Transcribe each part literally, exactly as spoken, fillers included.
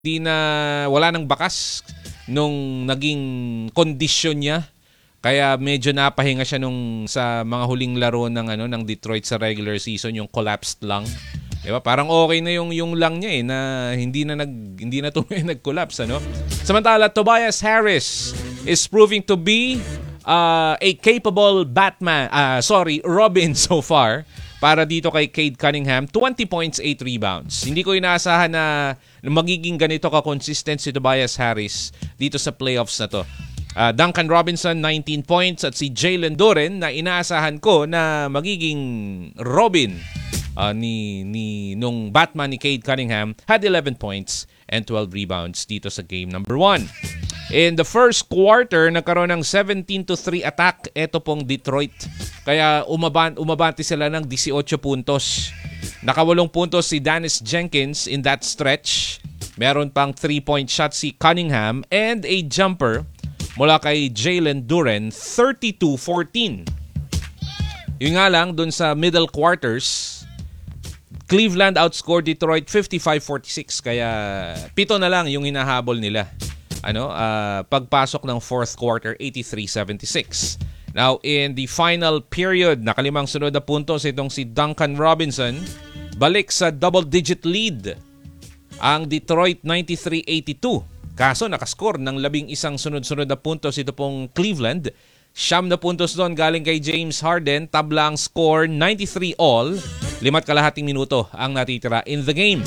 Di na wala nang bakas nung naging kondisyon niya. Kaya medyo napahinga siya nung sa mga huling laro ng ano ng Detroit sa regular season, yung collapsed lung. 'Di ba? Parang okay na yung yung lung niya eh na hindi na nag hindi na tuloy nag-collapse ano. Samantala, Tobias Harris is proving to be uh, a capable Batman, uh, sorry, Robin so far para dito kay Cade Cunningham. twenty points, eight rebounds. Hindi ko inaasahan na magiging ganito ka-consistent si Tobias Harris dito sa playoffs na to. Uh, Duncan Robinson, nineteen points at si Jalen Duren na inaasahan ko na magiging Robin uh, ni, ni nung Batman ni Cade Cunningham had eleven points and twelve rebounds dito sa game number one. In the first quarter, nagkaroon ng seventeen to three attack ito pong Detroit. Kaya umaban, umabante sila ng eighteen puntos. Nakawalong puntos si Dennis Jenkins in that stretch. Meron pang three-point shot si Cunningham and a jumper mula kay Jalen Duren, thirty-two fourteen. Yung nga lang, dun sa middle quarters, Cleveland outscored Detroit fifty-five forty-six. Kaya pito na lang yung hinahabol nila. Ano, uh, pagpasok ng fourth quarter, eighty-three seventy-six. Now, in the final period, nakalimang sunod na puntos itong si Duncan Robinson. Balik sa double-digit lead ang Detroit, ninety-three eighty-two. Kaso nakascore ng labing isang sunod-sunod na puntos ito pong Cleveland. Siyam na puntos doon galing kay James Harden. Tabla ang score, ninety-three all. Limat kalahating minuto ang natitira in the game.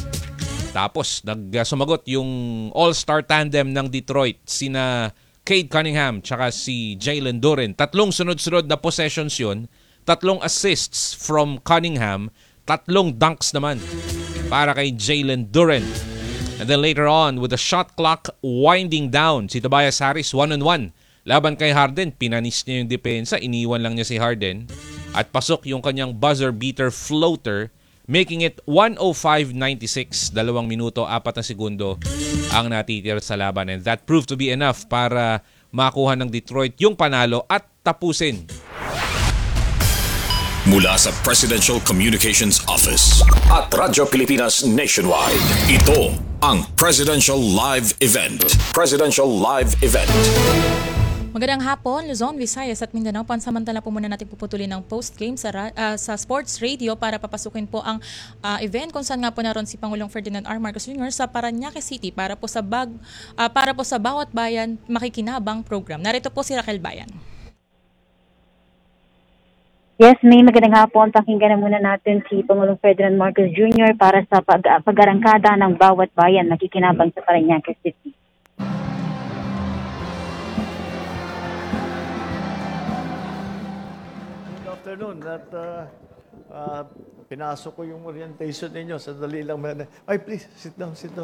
Tapos nagsumagot yung all-star tandem ng Detroit, sina Cade Cunningham tsaka si Jalen Duren. Tatlong sunod-sunod na possessions yun. Tatlong assists from Cunningham. Tatlong dunks naman para kay Jalen Duren. And then later on, with the shot clock winding down, si Tobias Harris one-on-one. Laban kay Harden, pinanis niya yung depensa, iniwan lang niya si Harden. At pasok yung kanyang buzzer beater floater, making it one oh five ninety-six. Dalawang minuto, apat na segundo ang natitira sa laban. And that proved to be enough para makuha ng Detroit yung panalo at tapusin. Mula sa Presidential Communications Office at Radyo Pilipinas Nationwide, ito ang Presidential Live Event. Presidential Live Event. Magandang hapon, Luzon, Visayas at Mindanao. Pansamantala po muna natin puputulin ng post-game sa, uh, sa Sports Radio para papasukin po ang uh, event kung saan nga po naroon si Pangulong Ferdinand R. Marcos Junior sa Parañaque City para po sa, bag, uh, para po sa bawat bayan makikinabang program. Narito po si Raquel Bayan. Yes, may magandang hapon. Pakinggan na muna natin si Pangulong Ferdinand Marcos Junior para sa pag- pag-arangkada ng bawat bayan nakikinabang sa Parañaque City. Good afternoon. At uh, uh, pinasok ko yung orientation ninyo. Sandali lang. Ay, please, sit down, sit down.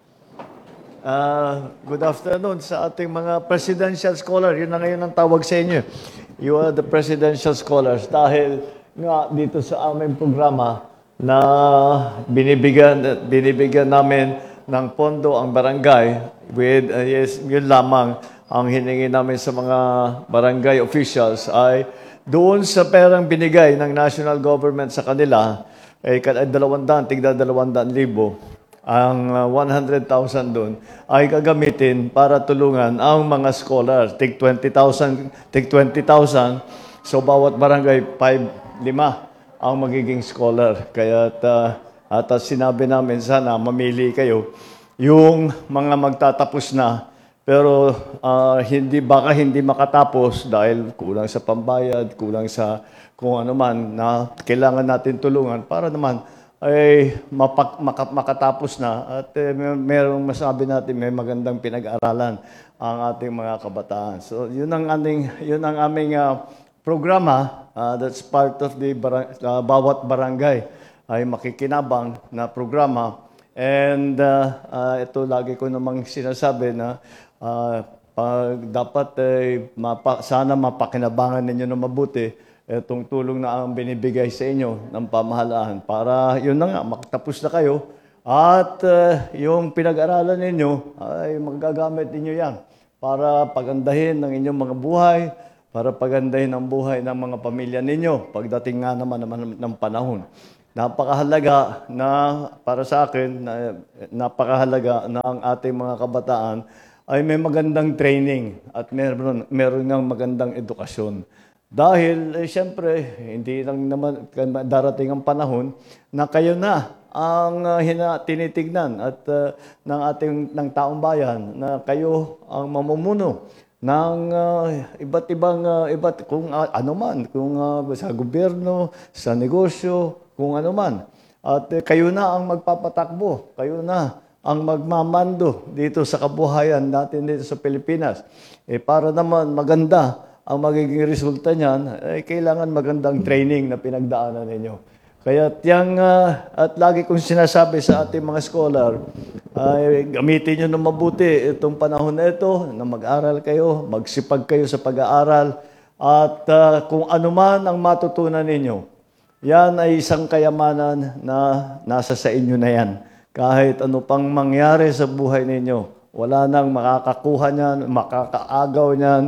Uh, good afternoon sa ating mga presidential scholar. Yun na ngayon ang tawag sa inyo. You are the presidential scholars dahil nga dito sa aming programa na binibigyan binibigyan namin ng pondo ang barangay with uh, yes, yun lamang ang hiningi namin sa mga barangay officials ay doon sa perang binigay ng national government sa kanila ay eh, dalawandaan, tigda dalawandaan libo. Ang uh, one hundred thousand doon ay gagamitin para tulungan ang mga scholars. Tig twenty thousand, tig twenty thousand. So bawat barangay five, lima ang magiging scholar. Kaya uh, at uh, sinabi namin sana mamili kayo yung mga magtatapos na pero uh, hindi baka hindi makatapos dahil kulang sa pambayad, kulang sa kung ano man na kailangan natin tulungan para naman ay mapak, makat, makatapos na at eh, may, mayroong masabi natin may magandang pinag-aralan ang ating mga kabataan. So yun ang aming yun ang aming uh, programa uh, that's part of the barang, uh, bawat barangay ay makikinabang na programa and uh, uh, ito lagi ko namang sinasabi na uh, pag dapat eh, mapa, sana mapakinabangan ninyo na mabuti itong tulong na ang binibigay sa inyo ng pamahalaan para yun na nga, makatapos na kayo at uh, yung pinag-aralan ninyo ay magagamit ninyo yan para pagandahin ng inyong mga buhay, para pagandahin ang buhay ng mga pamilya ninyo pagdating nga naman, naman ng panahon. Napakahalaga na para sa akin, na, napakahalaga na ang ating mga kabataan ay may magandang training at meron, meron ng magandang edukasyon. Dahil, eh, siyempre, hindi lang naman darating ang panahon na kayo na ang uh, hina, tinitignan at uh, ng ating ng taong bayan na kayo ang mamumuno ng uh, iba't ibang uh, iba't kung uh, ano man, kung uh, sa gobyerno, sa negosyo, kung ano man. At uh, kayo na ang magpapatakbo, kayo na ang magmamando dito sa kabuhayan natin dito sa Pilipinas. Eh, para naman maganda ang magiging resulta niyan, eh, kailangan magandang training na pinagdaanan ninyo. Kaya tiyang, uh, at lagi kong sinasabi sa ating mga scholar, ay uh, gamitin nyo na mabuti itong panahon na ito, na mag-aral kayo, magsipag kayo sa pag-aaral, at uh, kung ano man ang matutunan ninyo, yan ay isang kayamanan na nasa sa inyo na yan. Kahit ano pang mangyari sa buhay ninyo, wala nang makakakuha niyan, makakaagaw niyan,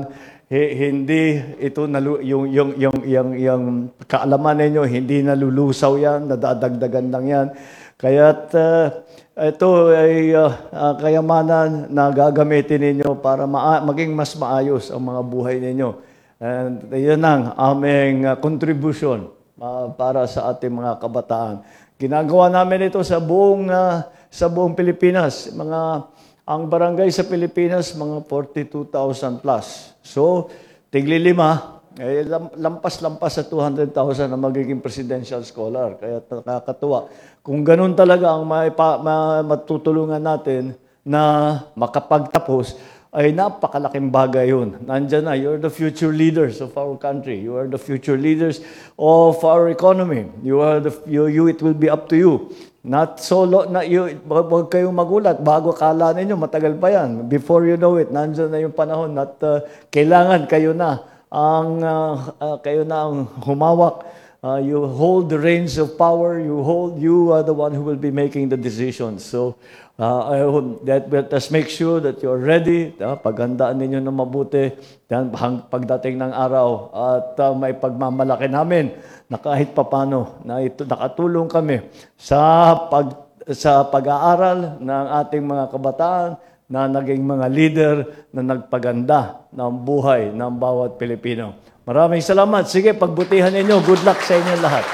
hindi ito nalu yung yung yung yung yung kaalaman ninyo hindi nalulusaw yan, nadadagdagan lang yan. Kaya't uh, ito ay uh, uh, kayamanan na gagamitin ninyo para ma maging mas maayos ang mga buhay ninyo. And yan ang aming uh, contribution uh, para sa ating mga kabataan. Ginagawa namin ito sa buong uh, sa buong Pilipinas. Mga ang barangay sa Pilipinas, mga forty-two thousand plus. So, tigli lima, eh, lampas-lampas sa two hundred thousand na magiging presidential scholar. Kaya nakakatuwa. Kung ganun talaga ang maipa, ma, matutulungan natin na makapagtapos, ay napakalaking bagay yun. Nandiyan na, you're the future leaders of our country. You are the future leaders of our economy. You are the, you, you, it will be up to you. Not solo, na you, huwag kayong magulat. Bago kala ninyo, matagal pa yan. Before you know it, nandiyan na yung panahon at uh, kailangan kayo na ang, uh, uh, kayo na ang humawak. Uh, you hold the reins of power. You hold, you are the one who will be making the decisions. So, uh, I hope that let's make sure that you're ready. Uh, paghandaan ninyo na mabuti dan, pagdating ng araw. At uh, may pagmamalaki namin na kahit papano na ito, nakatulong kami sa, pag, sa pag-aaral ng ating mga kabataan na naging mga leader na nagpaganda ng buhay ng bawat Pilipino. Maraming salamat. Sige, pagbutihan ninyo. Good luck sa inyo lahat.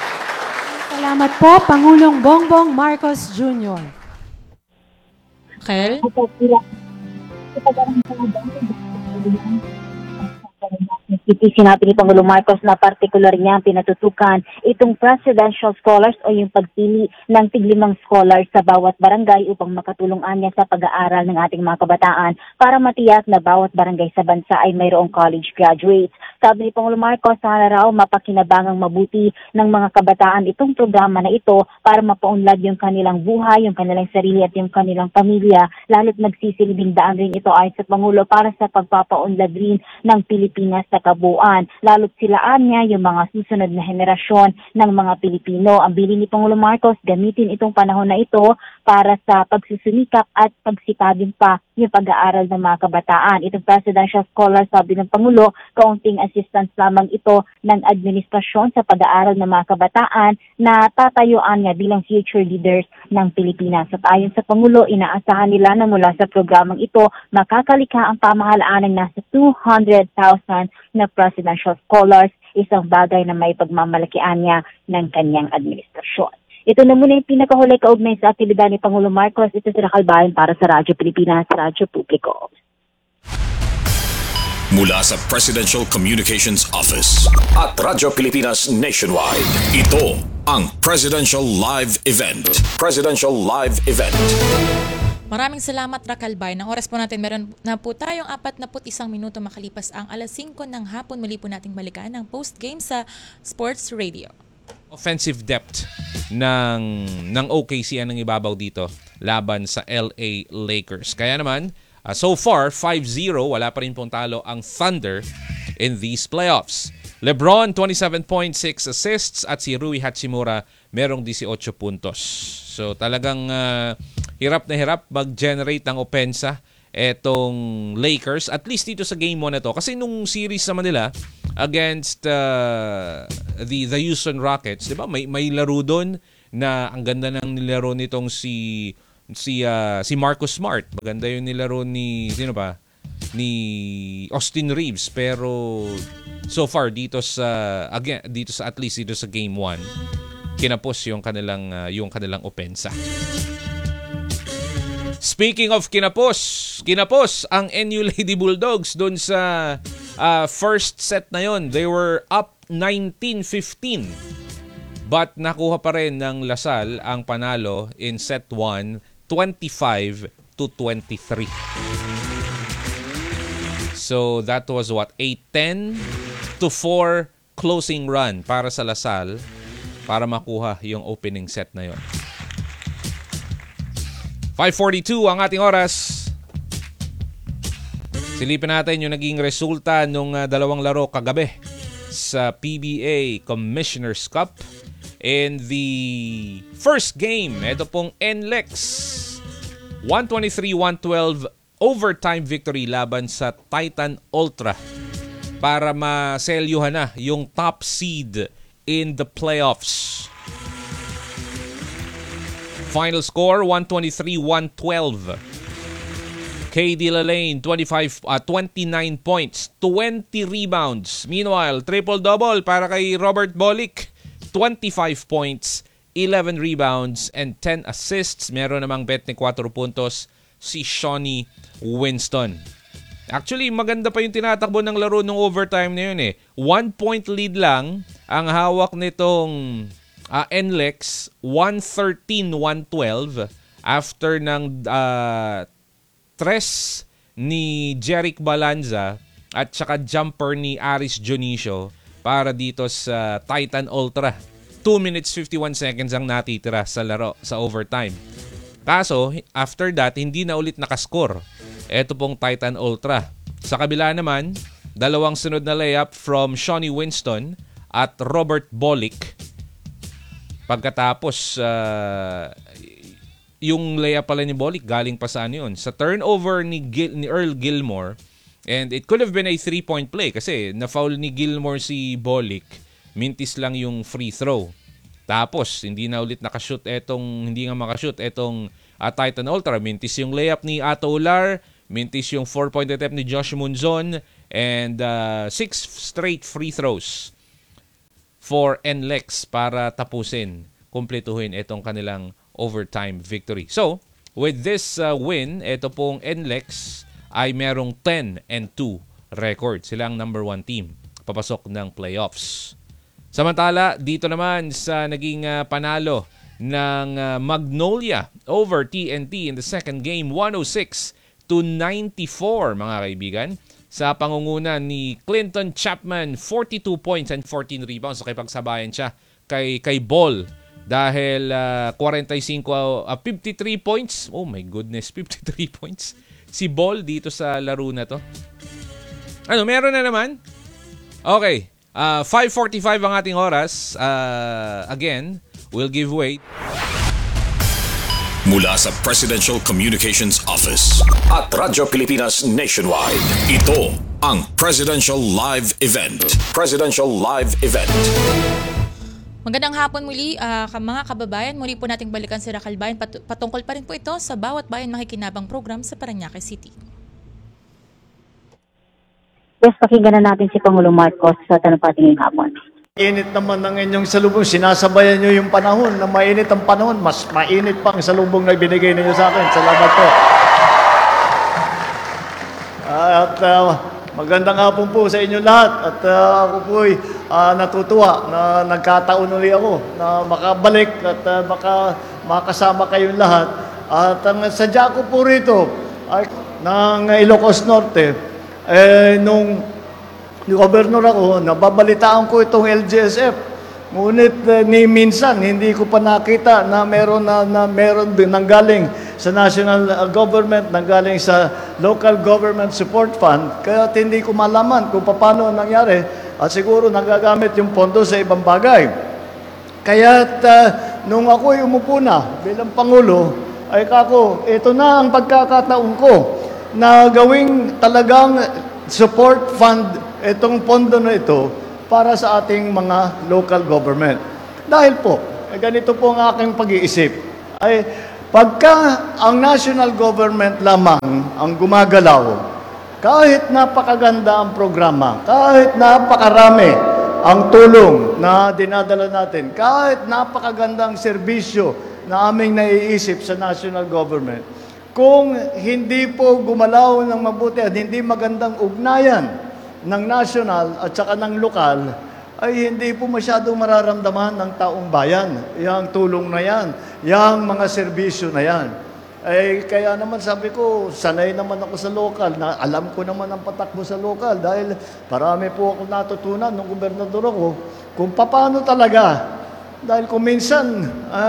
Salamat po, Pangulong Bongbong Marcos Junior Kel? Sinabi ni Pangulong Marcos na partikular niya pinatutukan itong presidential scholars o yung pagpili ng tiglimang scholars sa bawat barangay upang makatulong niya sa pag-aaral ng ating mga kabataan para matiyak na bawat barangay sa bansa ay mayroong college graduates. Sabi ni Pangulong Marcos, sana raw mapakinabangang mabuti ng mga kabataan itong programa na ito para mapaunlad yung kanilang buhay, yung kanilang sarili at yung kanilang pamilya, lalo't nagsisilbing daan rin ito ay sa Pangulo para sa pagpapaunlad rin ng Pilipinas sa kabuuan. Lalo't silaan niya yung mga susunod na henerasyon ng mga Pilipino. Ang bilin ni Pangulong Marcos, gamitin itong panahon na ito para sa pagsusumikap at pagsikabin pa yung pag-aaral ng mga kabataan. Itong presidential scholar, sabi ng Pangulo, kaunting assistance lamang ito ng administrasyon sa pag-aaral ng mga kabataan na tatayuan niya bilang future leaders ng Pilipinas. At ayon sa Pangulo, inaasahan nila na mula sa programang ito, makakalikha ang pamahalaan ng nasa two hundred thousand na presidential scholars, isang bagay na may pagmamalakian niya ng kanyang administrasyon. Ito na muna yung pinakahuli kaugnay sa aktibidad ni Pangulong Marcos. Ito si Raquel Bayan para sa Radyo Pilipinas, Radyo Publiko. Mula sa Presidential Communications Office at Radyo Pilipinas Nationwide, ito ang Presidential Live Event. Presidential Live Event. Maraming salamat, Raquel Bayan. Ang oras po natin, meron na po tayong apat na put isang minuto makalipas ang alas singko ng hapon. Muli po nating balikan ang post-game sa Sports Radio. Offensive depth ng ng O K C ang ibabaw dito laban sa L A Lakers. Kaya naman, uh, so far five zero, wala pa rin pong talo ang Thunder in these playoffs. LeBron twenty-seven point six assists at si Rui Hachimura merong eighteen puntos. So talagang uh, hirap na hirap mag-generate ng opensa etong Lakers, at least dito sa game one na to. Kasi nung series naman nila against uh, the the Houston Rockets, 'di ba? May may laro doon na ang ganda ng nilaro nitong si si uh, si Marcus Smart. Maganda yung nilaro ni sino pa? Ni Austin Reeves, pero so far dito sa again dito sa at least dito sa game one, kinapos yung kanilang uh, yung kanilang opensa. Speaking of kinapos, kinapos ang N U Lady Bulldogs doon sa uh, first set na yon. They were up nineteen fifteen. But nakuha pa rin ng Lasal ang panalo in set one, twenty-five to twenty-three. So that was what, eight ten to four closing run para sa Lasal para makuha yung opening set na yon. five forty-two ang ating oras. Silipin natin yung naging resulta ng uh, dalawang laro kagabi sa P B A Commissioner's Cup. In the first game, ito pong N L E X one twenty-three one twelve overtime victory laban sa Titan Ultra para maselyuhan na yung top seed in the playoffs. Final score one twenty-three one twelve. K D Lalane twenty-five uh, twenty-nine points, twenty rebounds. Meanwhile, triple-double para kay Robert Bolick, twenty-five points, eleven rebounds and ten assists. Meron namang twenty-four puntos si Shawnee Winston. Actually, maganda pa yung tinatakbo ng laro ng overtime na yun eh. One point lead lang ang hawak nitong uh, N L E X, one thirteen one twelve after ng uh, tres ni Jeric Balanza at saka jumper ni Aris Dionisio para dito sa Titan Ultra. two minutes fifty-one seconds ang natitira sa laro sa overtime. Kaso, after that, hindi na ulit nakascore. Ito pong Titan Ultra. Sa kabila naman, dalawang sunod na layup from Shawnee Winston at Robert Bolick. Pagkatapos, uh, yung layup pala ni Bolick, galing pa sa ano yun? Sa turnover ni, Gil, ni Earl Gilmore. And it could have been a three-point play kasi na-foul ni Gilmore si Bolick. Mintis lang yung free throw. Tapos, hindi na ulit nakashoot etong, hindi nga makashoot etong uh, Titan Ultra. Mintis yung layup ni Ato Ular, mintis yung four-point attempt ni Josh Munzon, and uh, six straight free throws for N L E X para tapusin, kumpletuhin itong kanilang overtime victory. So, with this uh, win, ito pong N L E X ay merong ten and two record. Sila ang number one team papasok ng playoffs. Samantala, dito naman sa naging uh, panalo ng uh, Magnolia over T N T in the second game, one oh six to ninety-four mga kaibigan. Sa pangunguna ni Clinton Chapman, forty-two points and fourteen rebounds. So, kipagsabayan siya kay, kay Ball dahil uh, forty-five, uh, fifty-three points. Oh my goodness, fifty-three points. Si Ball dito sa laro na to. Ano, meron na naman? Okay. Uh, five forty-five ang ating oras. Uh, again, we'll give way. Mula sa Presidential Communications Office at Radyo Pilipinas Nationwide, ito ang Presidential Live Event. Presidential Live Event. Magandang hapon muli, uh, mga kababayan. Muli po nating balikan si Raquel Bayan. Pat- patungkol pa rin po ito sa Bawat Bayan Makikinabang program sa Parañaque City. Yes, pakinggan na natin si Pangulong Marcos sa tanupating ngayong hapon. Init naman ng inyong salubong. Sinasabayan nyo yung panahon na mainit ang panahon. Mas mainit pa ang salubong na ibinigay ninyo sa akin. Salamat po. At uh, magandang hapon po sa inyo lahat. At uh, ako po'y uh, natutuwa na nagkataon uli ako na makabalik at uh, maka, makasama kayong lahat. At ang uh, sadya ko po rito ay ng Ilocos Norte. Eh, nung gobernador ako, nababalitaan ko itong L G S F. Ngunit eh, ni minsan, hindi ko pa nakita na meron na, na meron din nanggaling sa national uh, government, nanggaling sa local government support fund. Kaya hindi ko malaman kung paano nangyari. At siguro nagagamit yung pondo sa ibang bagay. Kaya uh, nung ako'y umupo na bilang Pangulo, ay kako, ito na ang pagkakataon ko na gawing talagang support fund itong pondo na ito para sa ating mga local government. Dahil po, eh, ganito po ang aking pag-iisip. Ay, pagka ang national government lamang ang gumagalaw, kahit napakaganda ang programa, kahit napakarami ang tulong na dinadala natin, kahit napakaganda ang serbisyo na aming naiisip sa national government, kung hindi po gumalaw ng mabuti at hindi magandang ugnayan ng national at saka ng lokal, ay hindi po masyadong mararamdaman ng taong bayan. Yang tulong na yan, yang mga serbisyo na yan. Eh, kaya naman sabi ko, sanay naman ako sa lokal, na alam ko naman ang patakbo sa lokal dahil marami po ako natutunan nung gobernador ako kung paano talaga. Dahil kung minsan,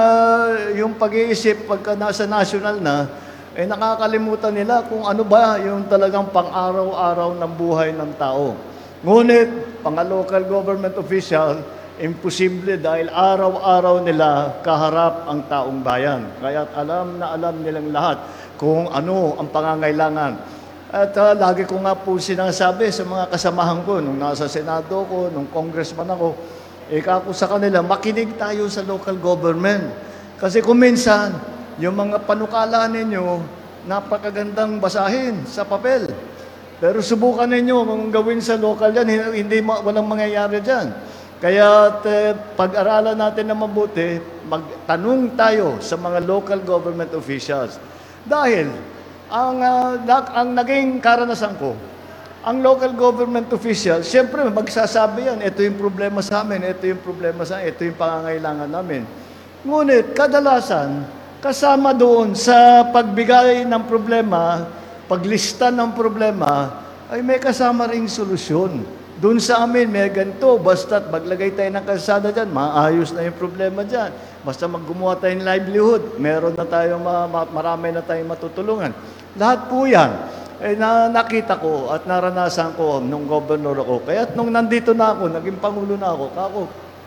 uh, yung pag-iisip pagka nasa national na, eh nakakalimutan nila kung ano ba yung talagang pang-araw-araw ng buhay ng tao. Ngunit, mga local government official, imposible dahil araw-araw nila kaharap ang taong bayan. Kaya alam na alam nilang lahat kung ano ang pangangailangan. At uh, lagi ko nga po sinasabi sa mga kasamahan ko, nung nasa Senado ko, nung congressman ako, ika ko sa kanila, makinig tayo sa local government. Kasi kung minsan, yung mga panukala ninyo, napakagandang basahin sa papel. Pero subukan ninyo kung gawin sa local yan, hindi, walang mangyayari dyan. Kaya uh, pag-aralan natin na mabuti, magtanong tayo sa mga local government officials. Dahil ang, uh, na- ang naging karanasan ko, ang local government officials, siyempre magsasabi yan, ito yung problema sa amin, ito yung problema sa amin, ito yung pangangailangan namin. Ngunit kadalasan, kasama doon sa pagbigay ng problema, paglista ng problema, ay may kasama ring solusyon. Doon sa amin, may ganito, basta't maglagay tayo ng kalsada dyan, maayos na yung problema dyan. Basta maggumawa tayo ng livelihood, meron na tayong, ma- ma- marami na tayong matutulungan. Lahat po yan, eh, na, nakita ko at naranasan ko nung governor ako. Kaya nung nandito na ako, naging pangulo na ako, kako,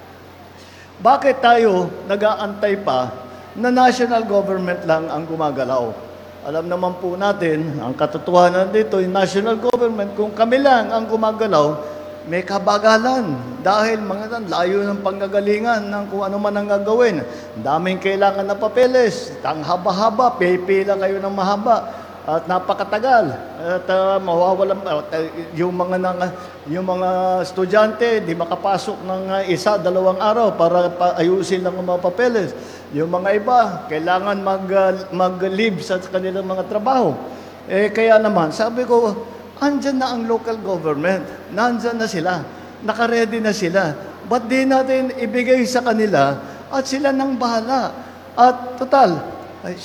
bakit tayo nag-aantay pa na national government lang ang gumagalaw? Alam naman po natin, ang katotohanan dito, yung national government, kung kami lang ang gumagalaw, may kabagalan. Dahil mga tan, layo ng panggagalingan ng kung ano man ang gagawin. Daming kailangan na papeles, ang haba-haba, pipila kayo ng mahaba. At napakatagal. At uh, mawawalan uh, yung mga nang, yung mga estudyante di makapasok ng uh, isa, dalawang araw para pa, ayusin lang ang mga papeles. Yung mga iba kailangan mag uh, mag-leave sa kanilang mga trabaho. Eh kaya naman, sabi ko, andyan na ang local government. Nandyan na sila. Naka-ready na sila. Ba't di natin ibigay sa kanila at sila nang bahala? At total,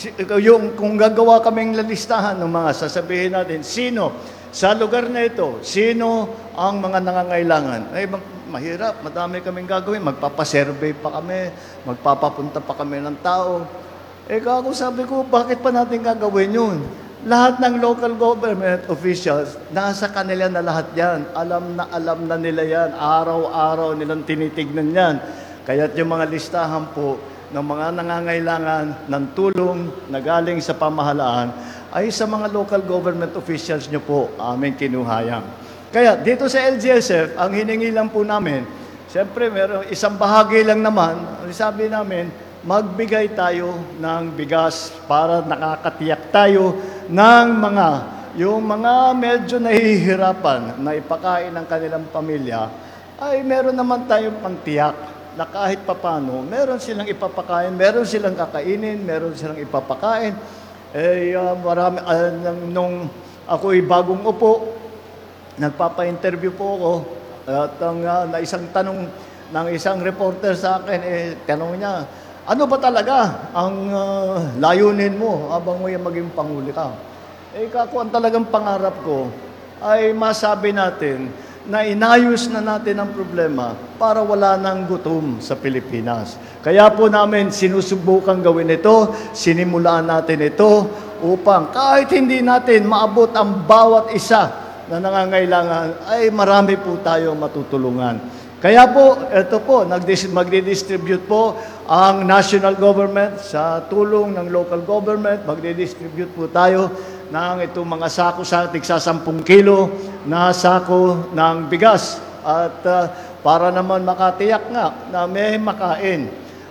yung kung gagawa kaming lalistahan ng mga sasabihin natin, sino sa lugar na ito, sino ang mga nangangailangan? Ay, mahirap, madami kaming gagawin. Magpapasurvey pa kami, magpapapunta pa kami ng tao. Eh, kako sabi ko, bakit pa natin gagawin yun? Lahat ng local government officials, nasa kanila na lahat yan. Alam na alam na nila yan. Araw-araw nilang tinitignan yan. Kaya't yung mga listahan po, ng mga nangangailangan ng tulong na galing sa pamahalaan ay sa mga local government officials nyo po aming kinuhayang. Kaya dito sa L G S F, ang hiningi lang po namin, siyempre meron isang bahagi lang naman, sabi namin, magbigay tayo ng bigas para nakakatiyak tayo ng mga, yung mga medyo nahihirapan na ipakain ng kanilang pamilya, ay meron naman tayong pangtiyak na kahit papano, meron silang ipapakain, meron silang kakainin, meron silang ipapakain. Eh, uh, marami, uh, nung ako'y bagong upo, nagpapa-interview po ako, at ang uh, na isang tanong ng isang reporter sa akin, eh, tanong niya, ano ba talaga ang uh, layunin mo habang mo yung maging panguli ka? Eh, kako, ang talagang pangarap ko ay masabi natin na inayos na natin ang problema para wala nang gutom sa Pilipinas. Kaya po namin sinusubukan gawin ito, sinimulaan natin ito upang kahit hindi natin maabot ang bawat isa na nangangailangan, ay marami po tayong matutulungan. Kaya po, ito po, magdi-distribute po ang national government sa tulong ng local government, magdi-distribute po tayo ng itong mga sako sa tigsa sampung kilo na sako ng bigas. At uh, para naman makatiyak nga na may makain.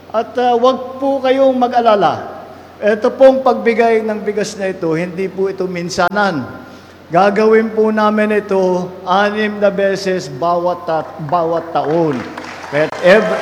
At uh, wag po kayong mag-alala. Ito pong pagbigay ng bigas na ito, hindi po ito minsanan. Gagawin po namin ito anim na beses bawat, ta- bawat taon. Kaya every,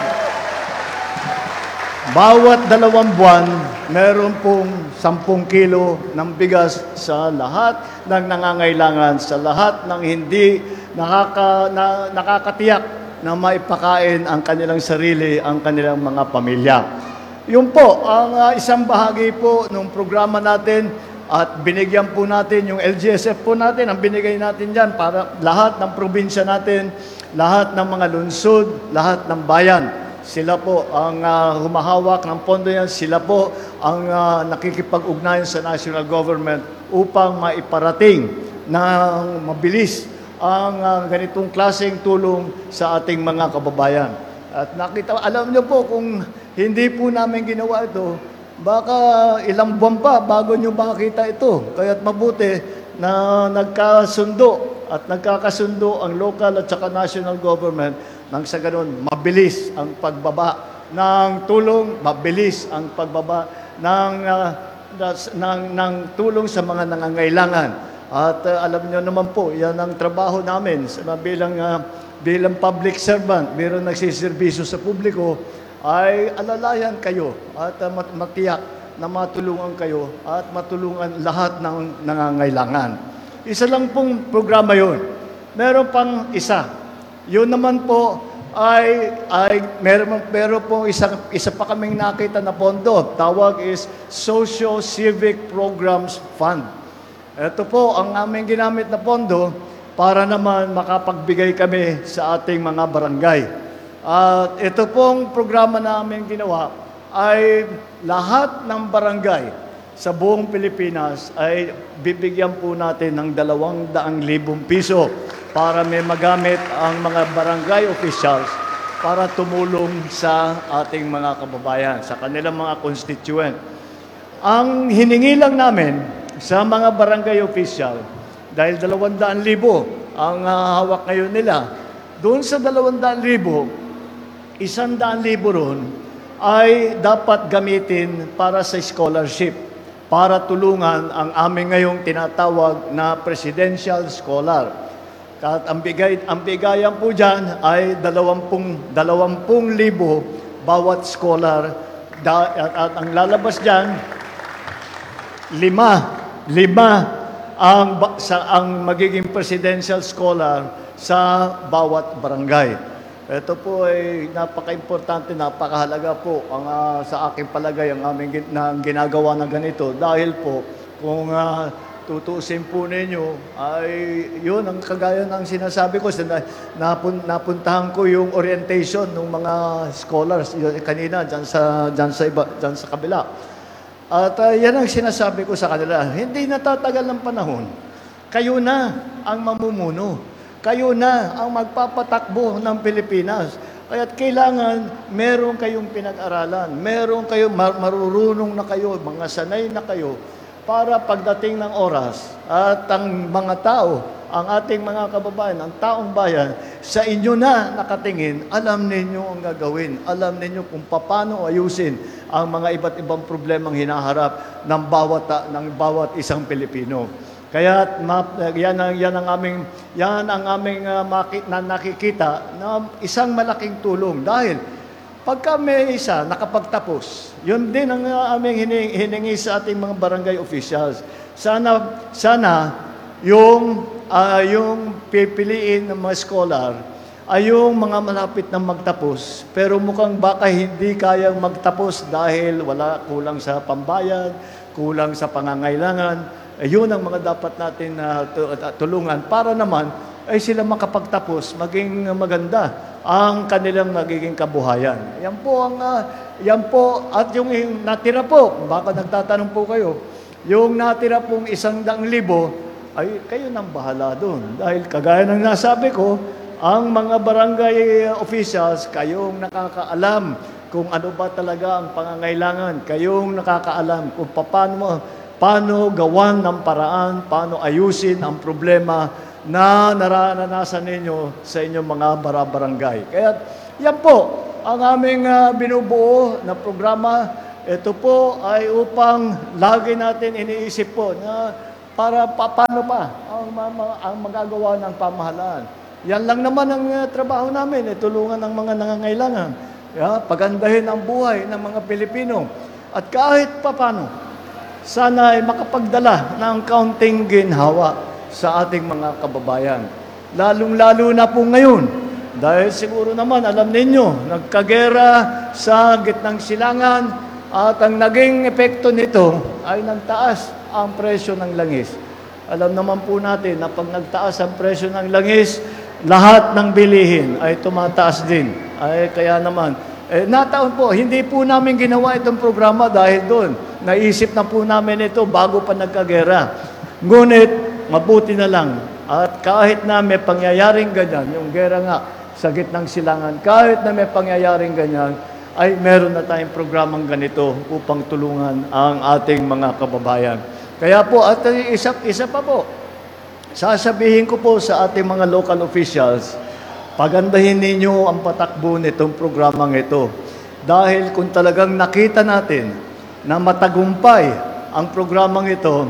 bawat dalawang buwan, meron pong sampung kilo ng bigas sa lahat ng nangangailangan, sa lahat ng hindi nakaka, na, nakakatiyak na maipakain ang kanilang sarili, ang kanilang mga pamilya. Yun po, ang uh, isang bahagi po ng programa natin at binigyan po natin yung L G S F po natin, ang binigay natin dyan para lahat ng probinsya natin, lahat ng mga lungsod, lahat ng bayan. Sila po ang uh, humahawak ng pondo yan, sila po ang uh, nakikipag-ugnayan sa national government upang maiparating ng mabilis ang uh, ganitong klaseng tulong sa ating mga kababayan. At nakita, alam niyo po kung hindi po namin ginawa ito, baka ilang buwan pa bago nyo makita ito. Kaya't mabuti na nagkasundo at nagkakasundo ang local at saka national government nang sa ganun, mabilis ang pagbaba ng tulong, mabilis ang pagbaba ng, uh, ng, ng tulong sa mga nangangailangan. At uh, alam niyo naman po, yan ang trabaho namin sa bilang, uh, bilang public servant, bilang nagsiservisyo sa publiko, ay alalayan kayo at uh, matiyak na matulungan kayo at matulungan lahat ng nangangailangan. Isa lang pong programa yun. Meron pang isa. Yun naman po ay, ay meron, meron pong isa, isa pa kaming nakita na pondo. Tawag is Socio-Civic Programs Fund. Ito po ang aming ginamit na pondo para naman makapagbigay kami sa ating mga barangay. At ito pong programa namin ginawa ay lahat ng barangay sa buong Pilipinas ay bibigyan po natin ng dalawang daang libong piso para may magamit ang mga barangay officials para tumulong sa ating mga kababayan, sa kanilang mga constituent. Ang hiningi lang namin sa mga barangay official, dahil dalawang daang libo ang uh, hawak ngayon nila, doon sa dalawang daang libo, isang daan libo ron ay dapat gamitin para sa scholarship, para tulungan ang aming ngayong tinatawag na presidential scholar. At ang, bigay, ang bigayan po dyan ay dalawampung, dalawampung libo bawat scholar. Da, at, at ang lalabas dyan, lima, lima ang, sa, ang magiging presidential scholar sa bawat barangay. Ito po ay napaka-importante, napakahalaga po ang, uh, sa aking palagay ang aming gin- na ginagawa ng ganito. Dahil po, kung uh, tutuusin po ninyo, ay yun ang kagaya ng sinasabi ko. Na, napun, napuntahan ko yung orientation ng mga scholars yun, kanina dyan sa, dyan, sa iba, dyan sa kabila. At uh, yan ang sinasabi ko sa kanila. Hindi natatagal ng panahon. Kayo na ang mamumuno. Kayo na ang magpapatakbo ng Pilipinas. Kaya't kailangan meron kayong pinag-aralan, meron kayong mar- marurunong na kayo, mga sanay na kayo, para pagdating ng oras at ang mga tao, ang ating mga kababayan, ang taong bayan, sa inyo na nakatingin, alam ninyo ang gagawin, alam ninyo kung paano ayusin ang mga iba't ibang problemang hinaharap ng bawat, ng bawat isang Pilipino. Kaya yan ang yan ang aming yan ang aming uh, maki, na nakikita na isang malaking tulong dahil pagka may isa nakapagtapos, yun din ang uh, aming hiningi, hiningi sa ating mga barangay officials. Sana sana yung uh, yung pipiliin ng mga scholar ay yung mga malapit na magtapos pero mukhang baka hindi kayang magtapos dahil wala kulang sa pambayad, kulang sa pangangailangan. Ayun ang mga dapat natin uh, tulungan para naman ay sila makapagtapos, maging maganda ang kanilang magiging kabuhayan. Yan po ang uh, yan po at yung natira po, baka nagtatanong po kayo, yung natira pong isang daang libo ay kayo nang bahala doon. Dahil kagaya ng nasabi ko, ang mga barangay officials, kayong nakakaalam kung ano ba talaga ang pangangailangan, kayong nakakaalam kung paano paano gawan ng paraan, paano ayusin ang problema na naranasan ninyo sa inyong mga barabarangay. Kaya yan po ang aming ah, binubuo na programa, ito po ay upang lagi natin iniisip po na para pa, paano pa ang, ma- ma- ang magagawa ng pamahalaan. Yan lang naman ang ah, trabaho namin, eh, tulungan ng mga nangangailangan. Yeah, pagandahin ang buhay ng mga Pilipino. At kahit papano, sana ay makapagdala ng kaunting ginhawa sa ating mga kababayan. Lalong-lalo na po ngayon, dahil siguro naman, alam ninyo, nagkagera sa gitnang silangan at ang naging epekto nito ay nagtaas ang presyo ng langis. Alam naman po natin na pag nagtaas ang presyo ng langis, lahat ng bilihin ay tumataas din. Ay kaya naman, eh, nataon po, hindi po namin ginawa itong programa dahil doon. Naisip na po namin ito bago pa nagkagera. Ngunit, mabuti na lang. At kahit na may pangyayaring ganyan, yung gera nga sa gitnang silangan, kahit na may pangyayaring ganyan, ay meron na tayong programang ganito upang tulungan ang ating mga kababayan. Kaya po, at isa, isa pa po, sasabihin ko po sa ating mga local officials, pagandahin ninyo ang patakbo nitong programang ito. Dahil kung talagang nakita natin na matagumpay ang programang ito,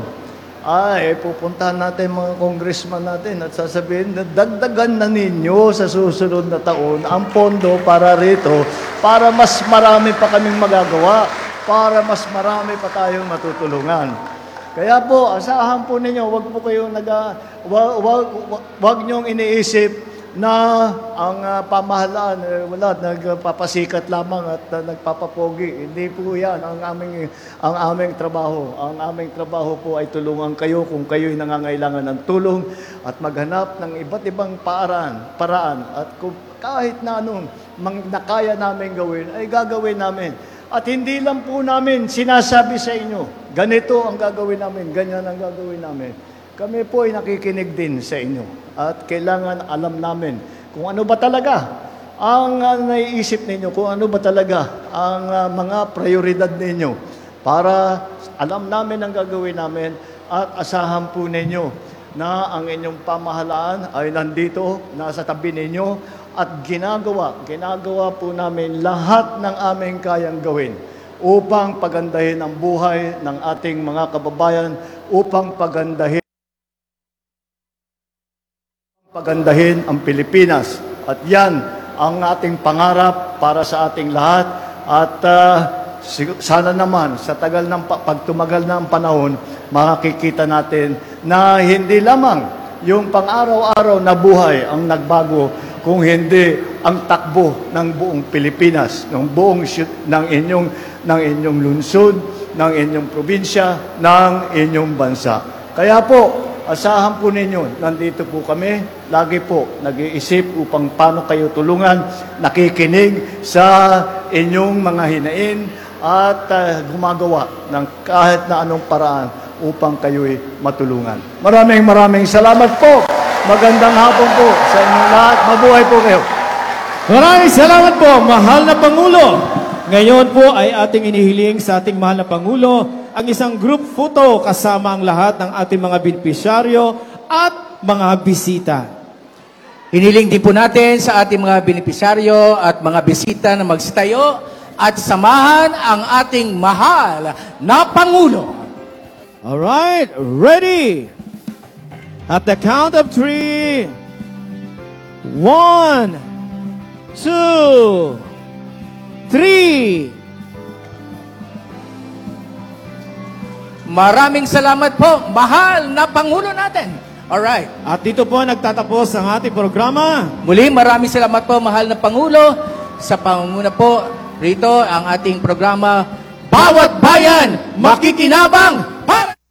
ay pupuntahan natin mga congressman natin at sasabihin na dagdagan na ninyo sa susunod na taon ang pondo para rito para mas marami pa kaming magagawa, para mas marami pa tayong matutulungan. Kaya po, asahan po ninyo, wag po kayong naga, wag, wag, wag, wag niyong iniisip na ang uh, pamahalaan, eh, wala, nagpapasikat lamang at uh, nagpapapogi. Hindi po yan ang aming, ang aming trabaho. Ang aming trabaho po ay tulungan kayo kung kayo'y nangangailangan ng tulong at maghanap ng iba't ibang paraan, paraan. At kung kahit na anong mang, nakaya namin gawin, ay gagawin namin. At hindi lang po namin sinasabi sa inyo, ganito ang gagawin namin, ganyan ang gagawin namin. Kami po ay nakikinig din sa inyo at kailangan alam namin kung ano ba talaga ang uh, naiisip ninyo, kung ano ba talaga ang uh, mga prioridad ninyo para alam namin ang gagawin namin at asahan po ninyo na ang inyong pamahalaan ay nandito, nasa tabi ninyo at ginagawa, ginagawa po namin lahat ng aming kayang gawin upang pagandahin ang buhay ng ating mga kababayan, upang pagandahin pagandahin ang Pilipinas. At yan ang ating pangarap para sa ating lahat. At uh, sana naman, sa tagal ng, pag tumagal na ang panahon, makikita natin na hindi lamang yung pang-araw-araw na buhay ang nagbago, kung hindi ang takbo ng buong Pilipinas, ng buong ng inyong, ng inyong lungsod, ng inyong probinsya, ng inyong bansa. Kaya po, asahan po ninyo, nandito po kami, lagi po nag-iisip upang paano kayo tulungan, nakikinig sa inyong mga hinain at uh, gumagawa ng kahit na anong paraan upang kayo'y matulungan. Maraming maraming salamat po. Magandang hapon po sa inyong lahat. Mabuhay po kayo. Maraming salamat po, mahal na Pangulo. Ngayon po ay ating inihiling sa ating mahal na Pangulo ang isang group photo kasama ang lahat ng ating mga benepisyaryo at mga bisita. Hiniling din po natin sa ating mga benepisyaryo at mga bisita na magsitayo at samahan ang ating mahal na Pangulo. Alright, ready? At the count of three. One, two, three. Maraming salamat po, mahal na Pangulo natin. Alright. At dito po nagtatapos ang ating programa. Muli, maraming salamat po, mahal na Pangulo. Sa pangunguna po, rito ang ating programa, Bawat Bayan, Makikinabang,